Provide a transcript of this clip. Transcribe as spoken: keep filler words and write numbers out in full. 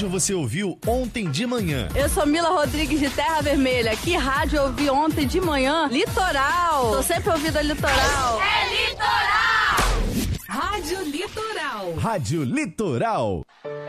rádio você ouviu ontem de manhã? Eu sou Mila Rodrigues de Terra Vermelha. Que rádio eu ouvi ontem de manhã? Litoral. Tô sempre ouvindo a Litoral. É Litoral! Rádio Litoral. Rádio Litoral.